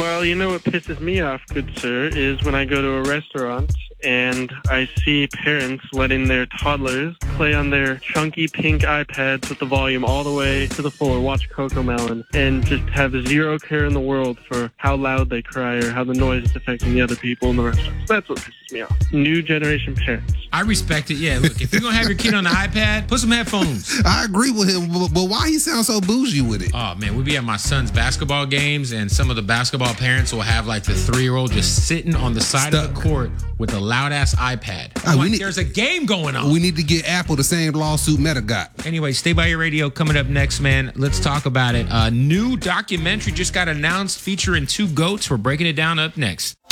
Well, you know what pisses me off, good sir, is when I go to a restaurant and I see parents letting their toddlers play on their chunky pink iPads with the volume all the way to the full or watch CoComelon and just have zero care in the world for how loud they cry or how the noise is affecting the other people in the restaurant. That's what pisses me off. New generation parents. I respect it. Yeah, look, if you're going to have your kid on the iPad, put some headphones. I agree with him, but why he sound so bougie with it? Oh, man, we be at my son's basketball games, and some of the basketball parents will have, like, the 3-year-old just sitting on the side of the court with a loud-ass iPad. There's a game going on. We need to get Apple the same lawsuit Meta got. Anyway, stay by your radio. Coming up next, man, let's talk about it. A new documentary just got announced featuring 2 goats. We're breaking it down up next.